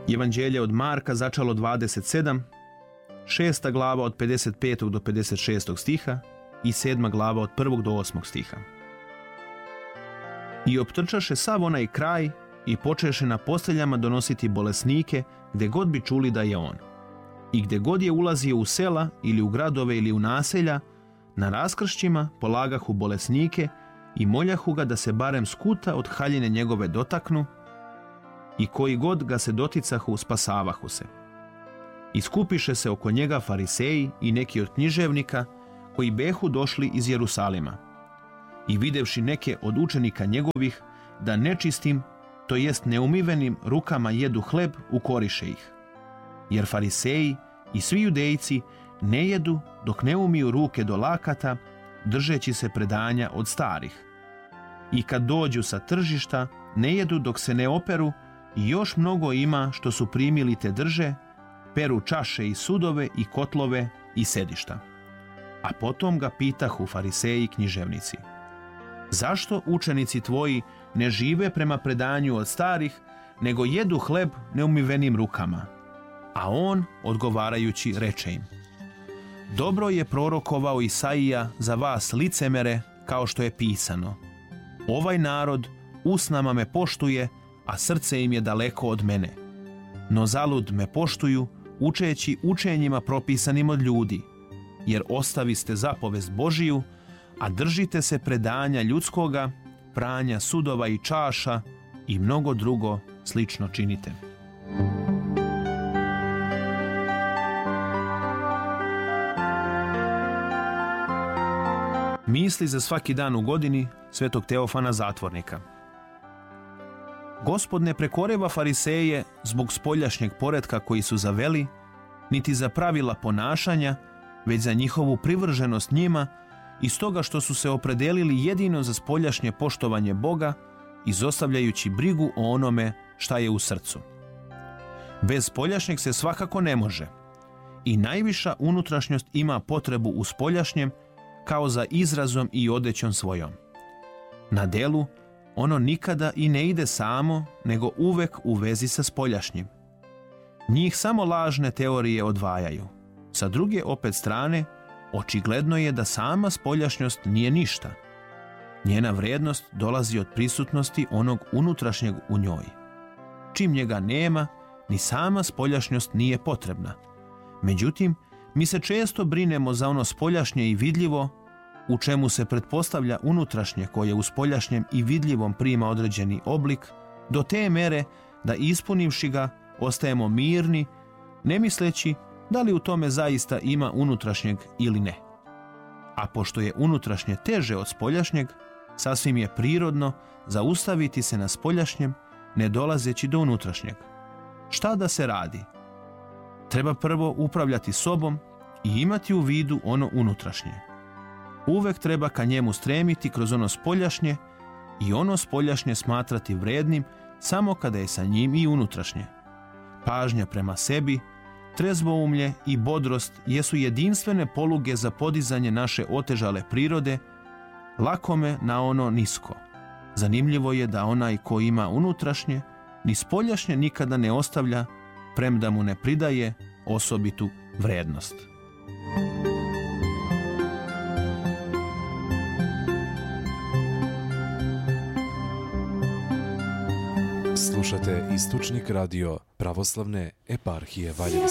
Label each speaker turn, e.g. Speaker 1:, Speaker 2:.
Speaker 1: Evanđelje od Marka začalo 27, 6. glava od 55. do 56. stiha i 7. glava od 1. do 8. stiha. I optrčaše sav onaj kraj i počeše na posteljama donositi bolesnike gde god bi čuli da je on. I gde god je ulazio u sela ili u gradove ili u naselja, na raskršćima polagahu bolesnike i moljahu ga da se barem skuta od haljine njegove dotaknu, i koji god ga se doticahu spasavahu se. I skupiše se oko njega fariseji i neki od književnika koji behu došli iz Jerusalima. I videvši neke od učenika njegovih da nečistim, to jest neumivenim rukama jedu hleb, ukoriše ih. Jer fariseji i svi judejci ne jedu dok ne umiju ruke do lakata, držeći se predanja od starih. I kad dođu sa tržišta, ne jedu dok se ne operu, i još mnogo ima što su primili te drže, peru čaše i sudove i kotlove i sedišta. A potom ga pitahu fariseji i književnici: zašto učenici tvoji ne žive prema predanju od starih, nego jedu hleb neumivenim rukama? A on, odgovarajući, reče im: dobro je prorokovao Isaija za vas licemere, kao što je pisano: ovaj narod usnama me poštuje, a srce im je daleko od mene. No zalud me poštuju, učeći učenjima propisanim od ljudi, jer ostaviste zapovest Božiju, a držite se predanja ljudskoga, pranja sudova i čaša i mnogo drugo slično činite. Misli za svaki dan u godini svetog Teofana Zatvornika. Gospod ne prekoreva fariseje zbog spoljašnjeg poretka koji su zaveli, niti za pravila ponašanja, već za njihovu privrženost njima i stoga što su se opredelili jedino za spoljašnje poštovanje Boga, izostavljajući brigu o onome šta je u srcu. Bez spoljašnjeg se svakako ne može, i najviša unutrašnjost ima potrebu u spoljašnjem kao za izrazom i odećom svojom. Na delu ono nikada i ne ide samo, nego uvek u vezi sa spoljašnjim. Njih samo lažne teorije odvajaju. Sa druge opet strane, očigledno je da sama spoljašnjost nije ništa. Njena vrednost dolazi od prisutnosti onog unutrašnjeg u njoj. Čim njega nema, ni sama spoljašnjost nije potrebna. Međutim, mi se često brinemo za ono spoljašnje i vidljivo, u čemu se pretpostavlja unutrašnje koje u spoljašnjem i vidljivom prima određeni oblik, do te mere da ispunivši ga ostajemo mirni, ne misleći da li u tome zaista ima unutrašnjeg ili ne. A pošto je unutrašnje teže od spoljašnjeg, sasvim je prirodno zaustaviti se na spoljašnjem, ne dolazeći do unutrašnjeg. Šta da se radi? Treba prvo upravljati sobom i imati u vidu ono unutrašnje. Uvek treba ka njemu stremiti kroz ono spoljašnje i ono spoljašnje smatrati vrednim samo kada je sa njim i unutrašnje. Pažnja prema sebi, trezvoumlje i bodrost jesu jedinstvene poluge za podizanje naše otežale prirode, lakome na ono nisko. Zanimljivo je da onaj ko ima unutrašnje, ni spoljašnje nikada ne ostavlja, premda mu ne pridaje osobitu vrednost.
Speaker 2: Slušate Istočnik radio Pravoslavne eparhije Valjevo.